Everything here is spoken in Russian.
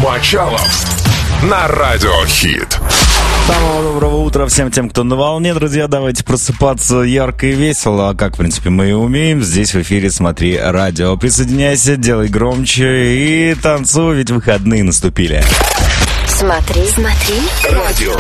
Мочалов на Радио Хит. Самого доброго утра всем тем, кто на волне, друзья. Давайте просыпаться ярко и весело, а как, в принципе, мы и умеем. Здесь в эфире «Смотри радио». Присоединяйся, делай громче и танцуй, ведь выходные наступили. Смотри, смотри. Радио